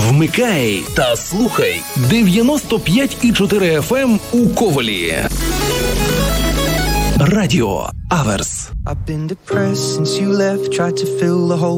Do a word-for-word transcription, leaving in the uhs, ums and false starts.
Вмикай та слухай дев'яносто п'ять і чотири еф ем у Ковелі. Радіо Аверс. I've been depressed since you left, tried to fill the hole